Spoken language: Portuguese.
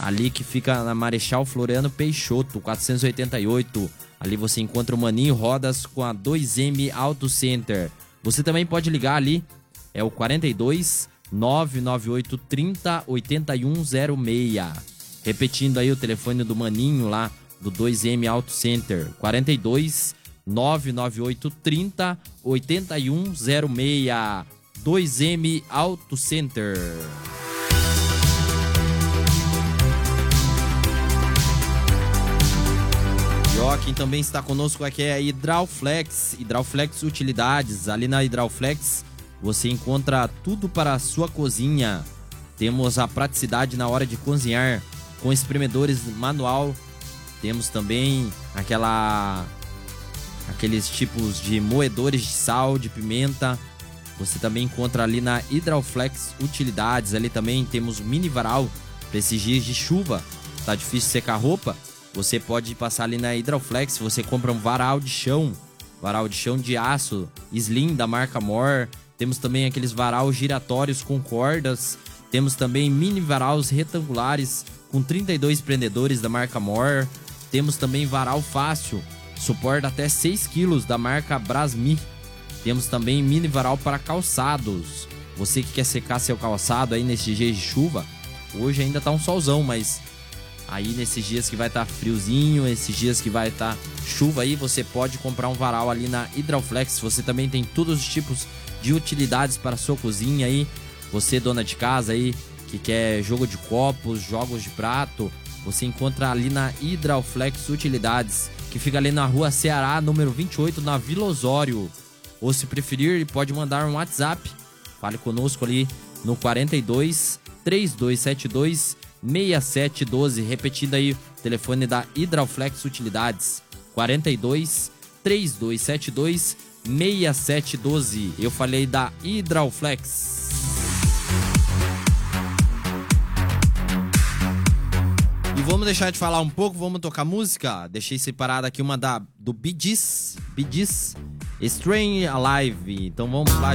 ali que fica na Marechal Floriano Peixoto, 488. Ali você encontra o Maninho Rodas com a 2M Auto Center. Você também pode ligar ali, é o 42 998 30 8106. Repetindo aí o telefone do Maninho lá, do 2M Auto Center, 42 998 30 8106. 2M Auto Center. E ó, quem também está conosco aqui é a Hidrauflex. Hidrauflex Utilidades. Ali na Hidrauflex você encontra tudo para a sua cozinha. Temos a praticidade na hora de cozinhar com espremedores manual. Temos também aqueles tipos de moedores de sal, de pimenta. Você também encontra ali na Hidrauflex Utilidades. Ali também temos mini varal para esses dias de chuva. Tá difícil secar roupa? Você pode passar ali na Hidrauflex. Você compra um varal de chão de aço Slim da marca More. Temos também aqueles varal giratórios com cordas. Temos também mini varais retangulares com 32 prendedores da marca More. Temos também varal fácil, suporta até 6 kg da marca Brasmi. Temos também mini varal para calçados. Você que quer secar seu calçado aí nesses dias de chuva, hoje ainda tá um solzão, mas aí nesses dias que vai estar friozinho, esses dias que vai estar chuva aí, você pode comprar um varal ali na Hidrauflex. Você também tem todos os tipos de utilidades para a sua cozinha aí. Você, dona de casa aí, que quer jogo de copos, jogos de prato, você encontra ali na Hidrauflex Utilidades, que fica ali na rua Ceará, número 28, na Vila Osório. Ou se preferir, pode mandar um WhatsApp. Fale conosco ali no 42 3272 6712. Repetindo aí o telefone da Hidrauflex Utilidades, 42 3272 6712. Eu falei da Hidrauflex. E vamos deixar de falar um pouco, vamos tocar música. Deixei separada aqui uma do Bee Gees, Staying Alive. Então vamos lá.